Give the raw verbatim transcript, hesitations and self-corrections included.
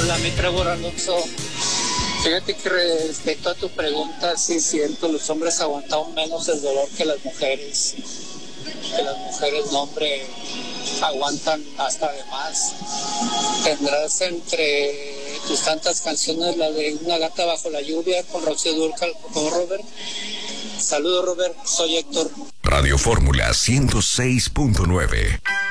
Hola, mi Trevor Alonso. Fíjate que respecto a tu pregunta, sí es cierto, los hombres aguantamos menos el dolor que las mujeres. Que las mujeres, no, hombre, aguantan hasta de más. Tendrás entre tus tantas canciones la de Una gata bajo la lluvia con Rocío Dúrcal, con Robert. Saludos, Robert, soy Héctor. Radio Fórmula ciento seis punto nueve.